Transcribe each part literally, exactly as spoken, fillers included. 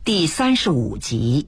第三十五集。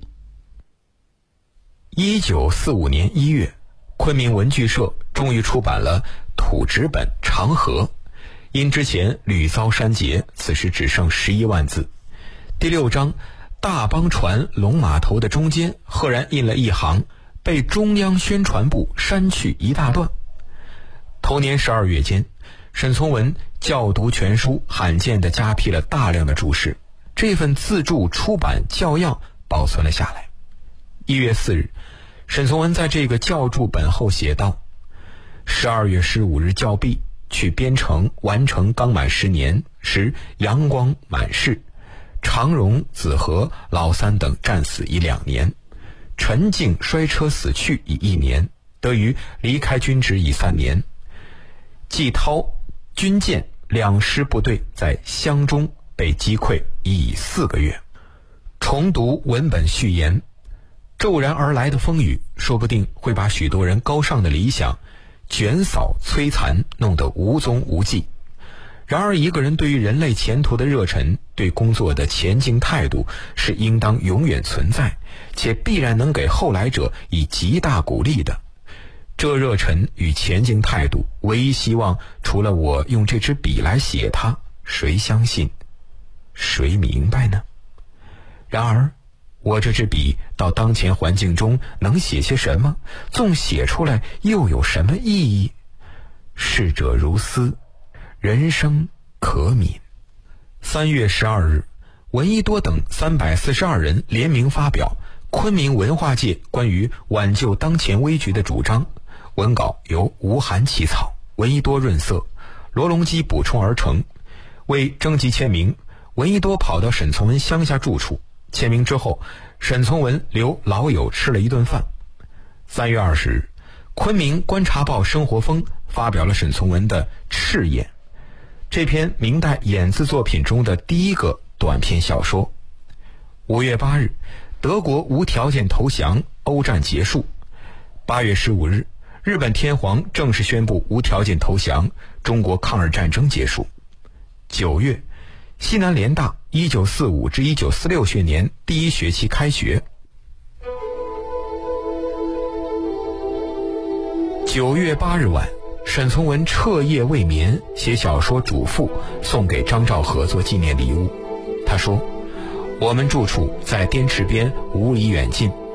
一九四五年一月，昆明文具社终于出版了土纸本《长河》，因之前屡遭删节，此时只剩十一万字。第六章大邦船龙码头的中间赫然印了一行，被中央宣传部删去一大段。同年十二月间，沈从文校读全书罕见地加批了大量的注释，这份自著出版校样保存了下来。一月四日，沈从文在这个校注本后写道：十二月十五日校毕，去边城完成刚满十年，时阳光满室，常荣、子和、老三等战死已两年，陈静摔车死去已一年，德于离开军职已三年。季涛、军舰两师部队在湘中被击溃已四个月。重读文本序言，骤然而来的风雨说不定会把许多人高尚的理想卷扫摧残，弄得无踪无迹。然而一个人对于人类前途的热忱，对工作的前进态度，是应当永远存在，且必然能给后来者以极大鼓励的。这热忱与前进态度，唯一希望除了我用这支笔来写它，谁相信，谁明白呢？然而我这支笔到当前环境中能写些什么？纵写出来又有什么意义？逝者如斯，人生可悯。三月十二日，闻一多等三百四十二人联名发表昆明文化界关于挽救当前危局的主张，文稿由吴晗起草，闻一多润色，罗隆基补充而成。为征集签名，闻一多跑到沈从文乡下住处，签名之后，沈从文留老友吃了一顿饭。三月二十日，昆明观察报生活风发表了沈从文的《赤眼》，这篇明代演字作品中的第一个短篇小说。五月八日，德国无条件投降，欧战结束。八月十五日，日本天皇正式宣布无条件投降，中国抗日战争结束。九月，西南联大一九四五至一九四六学年第一学期开学。九月八日晚，沈从文彻夜未眠，写小说主赋送给张兆和做纪念礼物。他说：我们住处在滇池边，五里远近，